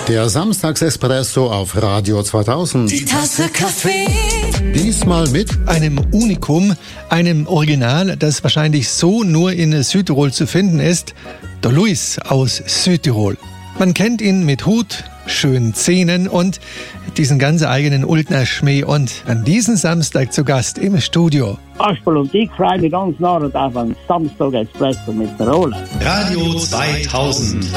Der Samstagsespresso auf Radio 2000. Die Tasse Kaffee. Diesmal mit einem Unikum, einem Original, das wahrscheinlich so nur in Südtirol zu finden ist, der Luis aus Südtirol. Man kennt ihn mit Hut, schönen Zähnen und diesen ganz eigenen Ultner Schmäh. Und an diesem Samstag zu Gast im Studio. Kasperl und ich freue mich ganz nah auf einen Samstag Espresso mit der Rolle. Radio 2000.